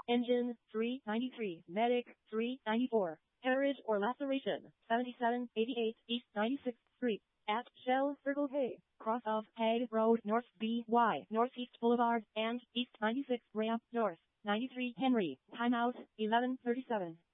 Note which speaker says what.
Speaker 1: Engine 393, Medic 394. Hemorrhage or laceration 7788 East 96th Street at Shell Circle K, cross of Hague Road North BY Northeast Boulevard and East 96th Ramp North 93 Henry. Timeout 11:37.